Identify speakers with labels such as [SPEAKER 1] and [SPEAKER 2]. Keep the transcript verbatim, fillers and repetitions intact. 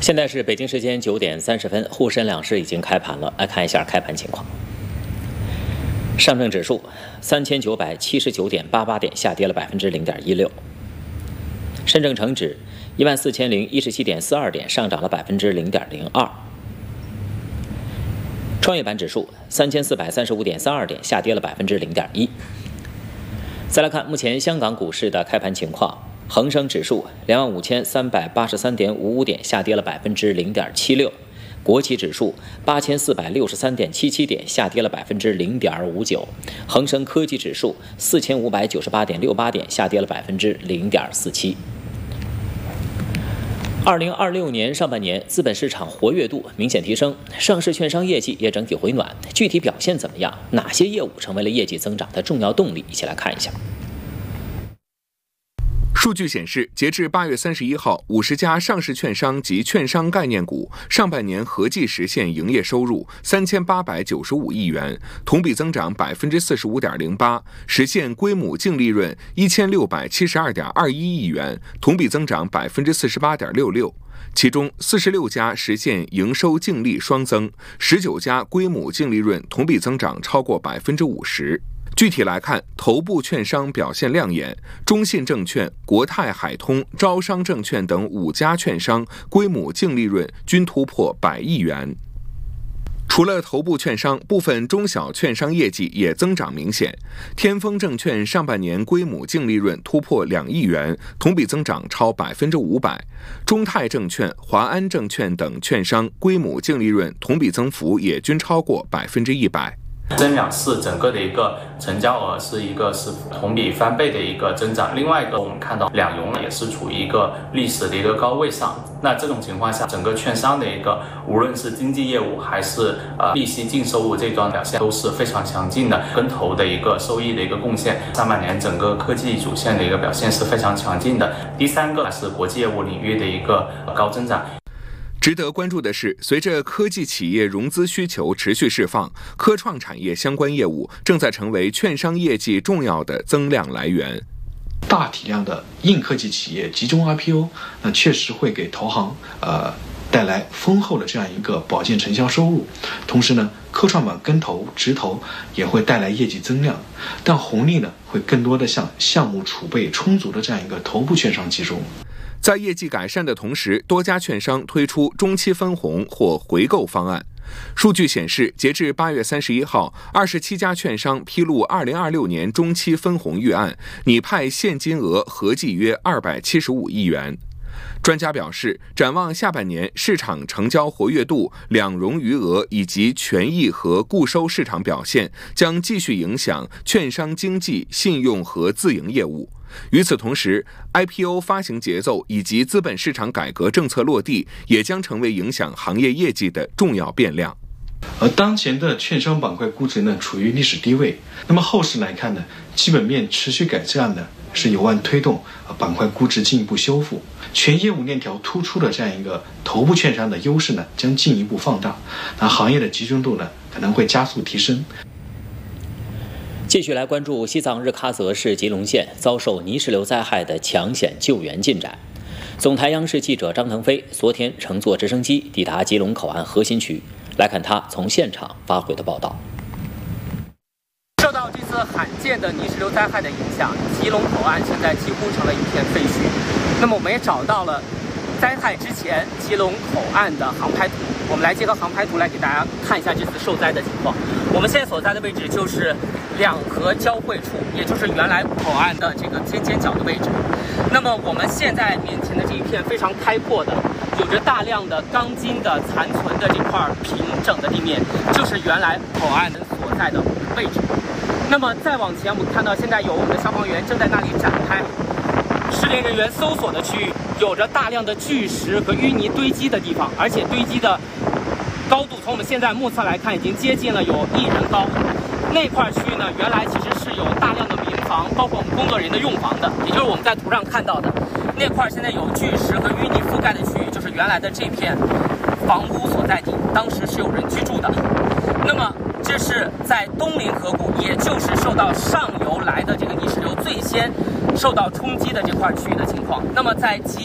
[SPEAKER 1] 现在是北京时间九点三十分，沪深两市已经开盘了。来看一下开盘情况。上证指数三千九百七十九点八八点，下跌了百分之零点一六。深证成指一万四千零一十七点四二点，上涨了百分之零点零二。创业板指数三千四百三十五点三二点，下跌了百分之零点一。再来看目前香港股市的开盘情况。恒生指数两万五千三百八十三点五五点，下跌了百分之零点七六；国企指数八千四百六十三点七七点，下跌了百分之零点五九；恒生科技指数四千五百九十八点六八点，下跌了百分之零点四七。二零二六年上半年，资本市场活跃度明显提升，上市券商业绩也整体回暖。具体表现怎么样？哪些业务成为了业绩增长的重要动力？一起来看一下。
[SPEAKER 2] 数据显示，截至八月三十一号，五十家上市券商及券商概念股上半年合计实现营业收入三千八百九十五亿元，同比增长百分之四十五点零八，实现归母净利润一千六百七十二点二一亿元，同比增长百分之四十八点六六。其中，四十六家实现营收净利双增，十九家归母净利润同比增长超过百分之五十。具体来看，头部券商表现亮眼，中信证券、国泰海通、招商证券等五家券商归母净利润均突破百亿元。除了头部券商，部分中小券商业绩也增长明显。天风证券上半年归母净利润突破两亿元，同比增长超百分之五百。中泰证券、华安证券等券商归母净利润同比增幅也均超过百分之一百。
[SPEAKER 3] 深两市整个的一个成交额是一个是同比翻倍的一个增长，另外一个我们看到两融也是处于一个历史的一个高位上。那这种情况下，整个券商的一个无论是经纪业务还是呃利息净收入这段表现都是非常强劲的，跟投的一个收益的一个贡献。上半年整个科技主线的一个表现是非常强劲的。第三个是国际业务领域的一个高增长。
[SPEAKER 2] 值得关注的是，随着科技企业融资需求持续释放，科创产业相关业务正在成为券商业绩重要的增量来源。
[SPEAKER 4] 大体量的硬科技企业集中 I P O， 那确实会给投行呃带来丰厚的这样一个保荐承销收入。同时呢，科创板跟投、直投也会带来业绩增量，但红利呢会更多的向项目储备充足的这样一个头部券商集中。
[SPEAKER 2] 在业绩改善的同时，多家券商推出中期分红或回购方案。数据显示，截至八月三十一号，二十七家券商披露二零二六年中期分红预案，拟派现金额合计约二百七十五亿元。专家表示，展望下半年，市场成交活跃度、两融余额以及权益和固收市场表现将继续影响券商经纪、信用和自营业务。与此同时 ，I P O 发行节奏以及资本市场改革政策落地，也将成为影响行业业绩的重要变量。
[SPEAKER 4] 而当前的券商板块估值呢处于历史低位，那么后市来看呢，基本面持续改善呢是有望推动板块估值进一步修复，全业务链条突出的这样一个头部券商的优势呢将进一步放大，那行业的集中度呢可能会加速提升。
[SPEAKER 1] 继续来关注西藏日喀则市吉隆县遭受泥石流灾害的抢险救援进展。总台央视记者张腾飞昨天乘坐直升机抵达吉隆口岸核心区，来看他从现场发回的报道。
[SPEAKER 5] 受到这次罕见的泥石流灾害的影响，吉隆口岸现在几乎成了一片废墟。那么我们也找到了灾害之前吉隆口岸的航拍图，我们来结合航拍图来给大家看一下这次受灾的情况。我们现在所在的位置就是两河交汇处，也就是原来口岸的这个尖尖角的位置。那么我们现在面前的这一片非常开阔的，有着大量的钢筋的残存的这块平整的地面，就是原来口岸所在的位置。那么再往前，我们看到现在有我们的消防员正在那里展开失联人员搜索的区域，有着大量的巨石和淤泥堆积的地方，而且堆积的高度从我们现在目测来看已经接近了有一人高。那块区域呢，原来其实是有大量的民房，包括我们工作人员的用房的，也就是我们在图上看到的那块现在有巨石和淤泥覆盖的区域，就是原来的这片房屋所在地，当时是有人居住的。那么这是在东临河谷，也就是受到上游来的这个泥石流最先受到冲击的这块区域的情况。那么在吉